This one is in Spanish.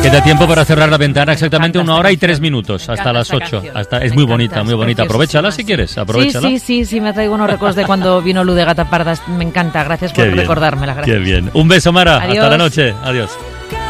Que da tiempo para cerrar la ventana exactamente 1 hora y 3 minutos, hasta las 8. Es muy bonita, muy bonita. Aprovechala si quieres, aprovechala. Sí, me traigo unos recuerdos de cuando vino Luz de Gata Parda. Me encanta, gracias por recordármela. Gracias. Qué bien. Un beso, Mara. Adiós. Hasta la noche. Adiós.